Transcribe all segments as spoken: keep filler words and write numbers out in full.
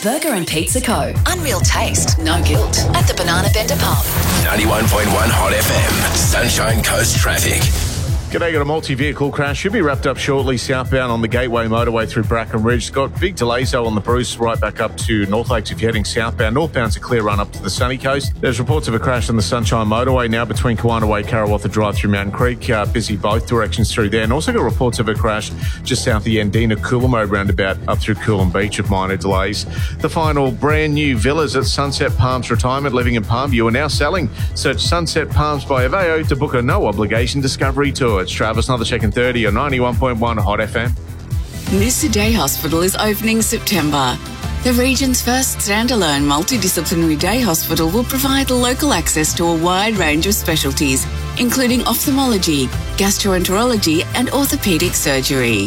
Burger and Pizza Co. Unreal taste, no guilt. At the Banana Bender Pub. ninety-one point one Hot F M. Sunshine Coast Traffic. G'day, got a multi-vehicle crash. Should be wrapped up shortly southbound on the Gateway motorway through Bracken Ridge. Got big delays though on the Bruce right back up to North Lakes if you're heading southbound. Northbound's a clear run up to the sunny coast. There's reports of a crash on the Sunshine motorway now between Kawana Way, Karawatha Drive through Mountain Creek. Uh, busy both directions through there. And also got reports of a crash just south of the Yandina Coolamo roundabout up through Coolum Beach with minor delays. The final brand new villas at Sunset Palms Retirement Living in Palmview are now selling. Search Sunset Palms by Aveo to book a no obligation discovery tour. It's Travis, another check in thirty on ninety-one point one Hot F M. Noosa Day Hospital is opening September. The region's first standalone multidisciplinary day hospital will provide local access to a wide range of specialties, including ophthalmology, gastroenterology and orthopaedic surgery.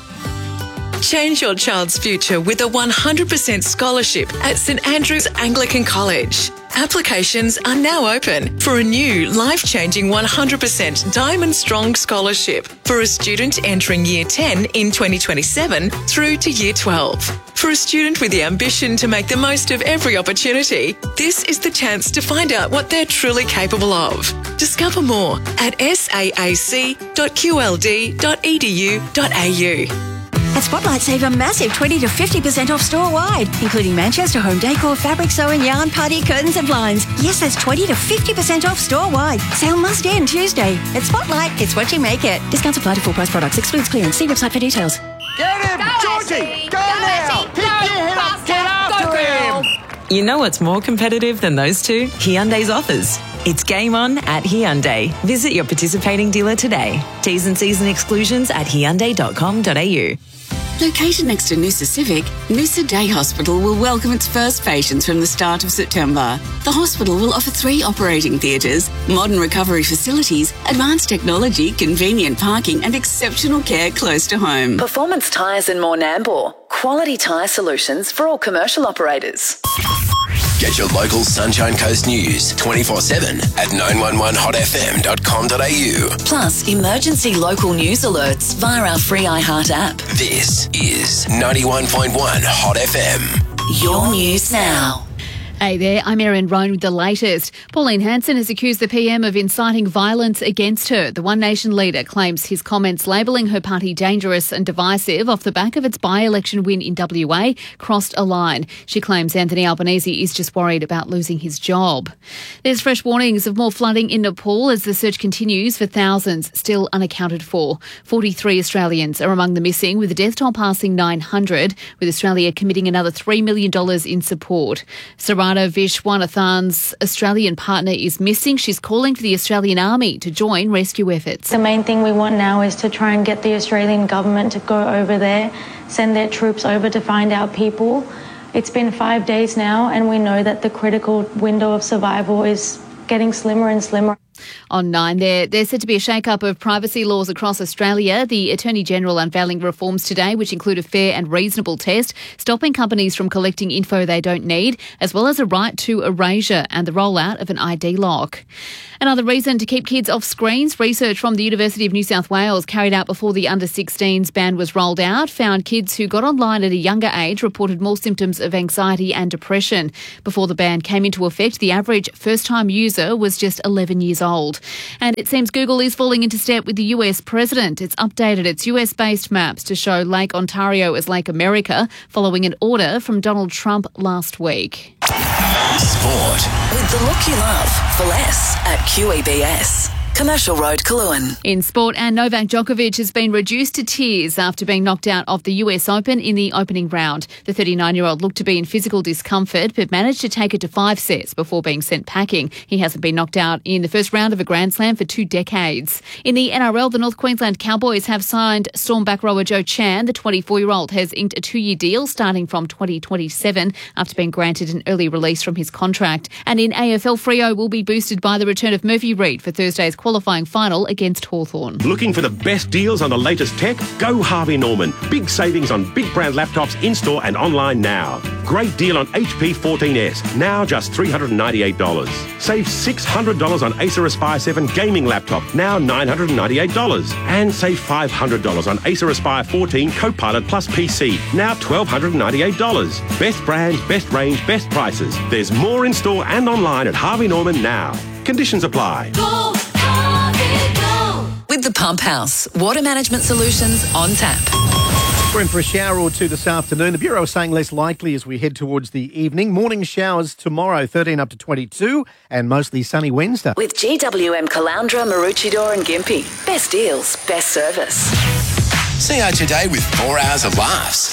Change your child's future with a one hundred percent scholarship at St Andrew's Anglican College. Applications are now open for a new life-changing one hundred percent Diamond Strong Scholarship for a student entering Year ten in twenty twenty-seven through to Year twelve. For a student with the ambition to make the most of every opportunity, this is the chance to find out what they're truly capable of. Discover more at s a a c dot q l d dot e d u dot a u. At Spotlight, save a massive twenty to fifty percent off store-wide, including Manchester home decor, fabric sewing, yarn, putty, curtains and blinds. Yes, that's twenty to fifty percent off store-wide. Sale must end Tuesday. At Spotlight, it's what you make it. Discounts apply to full-price products. Excludes clearance. See website for details. Get him! Go, Georgie! Ashley! Go, Go, now! Ashley! Pick Go, your head up! Get faster! after Go, him! You know what's more competitive than those two? Hyundai's offers. It's game on at Hyundai. Visit your participating dealer today. T's and C's and exclusions at hyundai dot com dot a u. Located next to Noosa Civic, Noosa Day Hospital will welcome its first patients from the start of September. The hospital will offer three operating theatres, modern recovery facilities, advanced technology, convenient parking and exceptional care close to home. Performance Tyres and More Nambour. Quality tyre solutions for all commercial operators. Get your local Sunshine Coast news twenty-four seven at nine one one hot f m dot com dot a u. Plus, emergency local news alerts via our free iHeart app. This is ninety-one point one Hot F M. Your news now. Hey there, I'm Erin Roan with the latest. Pauline Hanson has accused the P M of inciting violence against her. The One Nation leader claims his comments labelling her party dangerous and divisive off the back of its by-election win in W A crossed a line. She claims Anthony Albanese is just worried about losing his job. There's fresh warnings of more flooding in Nepal as the search continues for thousands still unaccounted for. forty-three Australians are among the missing, with the death toll passing nine hundred, with Australia committing another three million dollars in support. Sarana Vishwanathan's Australian partner is missing. She's calling for the Australian Army to join rescue efforts. The main thing we want now is to try and get the Australian government to go over there, send their troops over to find our people. It's been five days now and we know that the critical window of survival is getting slimmer and slimmer. On nine, there, there's said to be a shake-up of privacy laws across Australia. The Attorney-General unveiling reforms today, which include a fair and reasonable test, stopping companies from collecting info they don't need, as well as a right to erasure and the rollout of an I D lock. Another reason to keep kids off screens, research from the University of New South Wales carried out before the under sixteens ban was rolled out found kids who got online at a younger age reported more symptoms of anxiety and depression. Before the ban came into effect, the average first-time user was just eleven years old. And it seems Google is falling into step with the U S president. It's updated its U S-based maps to show Lake Ontario as Lake America, following an order from Donald Trump last week. Sport. With the look you love for less at Q E B S. Commercial Road, Kaluan. In sport, and Novak Djokovic has been reduced to tears after being knocked out of the U S Open in the opening round. The thirty-nine-year-old looked to be in physical discomfort but managed to take it to five sets before being sent packing. He hasn't been knocked out in the first round of a Grand Slam for two decades. In the N R L, the North Queensland Cowboys have signed Storm back rower Joe Chan. The twenty-four-year-old has inked a two-year deal starting from twenty twenty-seven after being granted an early release from his contract. And in A F L, Freo will be boosted by the return of Murphy Reid for Thursday's qualifying final against Hawthorn. Looking for the best deals on the latest tech? Go Harvey Norman. Big savings on big brand laptops in-store and online now. Great deal on H P fourteen S, now just three hundred ninety-eight dollars. Save six hundred dollars on Acer Aspire seven gaming laptop, now nine hundred ninety-eight dollars. And save five hundred dollars on Acer Aspire fourteen Copilot Plus P C, now one thousand two hundred ninety-eight dollars. Best brands, best range, best prices. There's more in store and online at Harvey Norman now. Conditions apply. Go, Harvey, go. With the Pump House, water management solutions on tap. We're in for a shower or two this afternoon. The Bureau is saying less likely as we head towards the evening. Morning showers tomorrow, thirteen up to twenty-two, and mostly sunny Wednesday. With G W M Caloundra, Maroochydore and Gympie. Best deals, best service. C O today with four hours of laughs.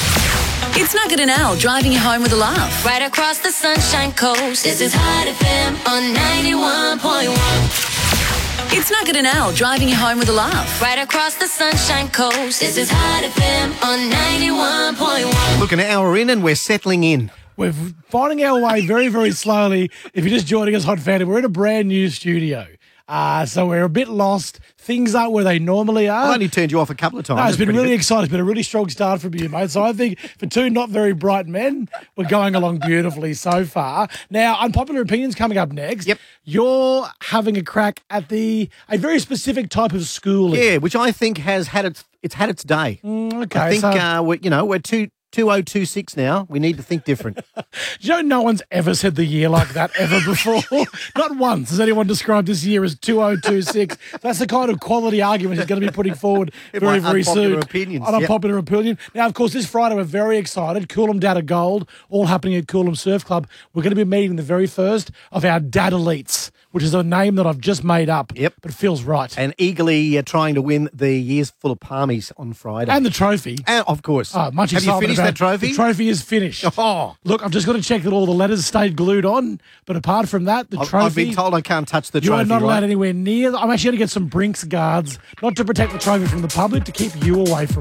It's Nugget and Al driving you home with a laugh. Right across the Sunshine Coast. This is Hot F M on ninety-one point one. It's Nugget and Al driving you home with a laugh. Right across the Sunshine Coast. This is Hot F M on ninety-one point one. Look, an hour in and we're settling in. We're finding our way very, very slowly. If you're just joining us, Hot Family, we're in a brand new studio. Uh, so we're a bit lost. Things aren't where they normally are. I only turned you off a couple of times. No, it's That's been really good. exciting. It's been a really strong start from you, mate. So I think for two not very bright men, we're going along beautifully so far. Now, unpopular opinions coming up next. Yep. You're having a crack at the a very specific type of schooling. Yeah, which I think has had its it's had its day. Mm, okay. I think so, uh, we're, you know we're two. two oh two six now. We need to think different. you know, no one's ever said the year like that ever before. Not once has anyone described this year as two oh two six. That's the kind of quality argument he's going to be putting forward very, very soon. Opinions. On a yep. popular opinion. Now, of course, this Friday we're very excited. Coolum Data Gold, all happening at Coolum Surf Club. We're going to be meeting the very first of our Dad Elites, which is a name that I've just made up. Yep. But it feels right. And eagerly uh, trying to win the Years Full of Palmies on Friday. And the trophy. And, of course. Oh, much Have you finished about that trophy? The trophy is finished. Oh. Look, I've just got to check that all the letters stayed glued on. But apart from that, the I've, trophy... I've been told I can't touch the you trophy, are not allowed right? anywhere near... I'm actually going to get some Brinks guards, not to protect the trophy from the public, to keep you away from